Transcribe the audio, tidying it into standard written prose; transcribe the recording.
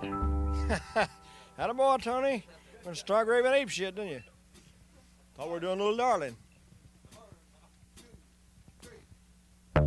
Attaboy, Tony. Went stark raving ape shit, didn't you? Thought we were doing a little darling.